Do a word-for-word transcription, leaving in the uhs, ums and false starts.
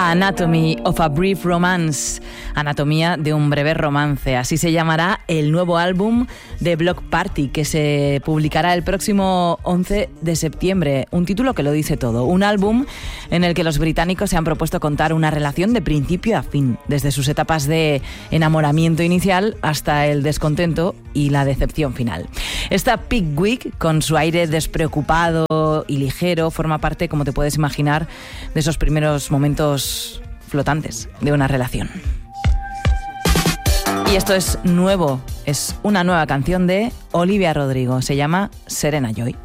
Anatomy of a Brief Romance, Anatomía de un breve romance. Así se llamará el nuevo álbum de Bloc Party, que se publicará el próximo once de septiembre. Un título que lo dice todo. Un álbum en el que los británicos se han propuesto contar una relación de principio a fin, desde sus etapas de enamoramiento inicial hasta el descontento y la decepción final. Esta Pickwick, con su aire despreocupado y ligero, forma parte, como te puedes imaginar, de esos primeros momentos flotantes de una relación. Y esto es nuevo, es una nueva canción de Olivia Rodrigo, se llama Serena Joy.